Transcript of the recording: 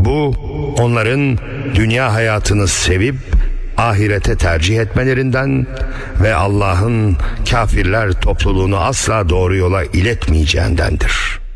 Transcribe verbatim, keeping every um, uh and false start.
Bu onların dünya hayatını sevip ahirete tercih etmelerinden ve Allah'ın kafirler topluluğunu asla doğru yola iletmeyeceğindendir.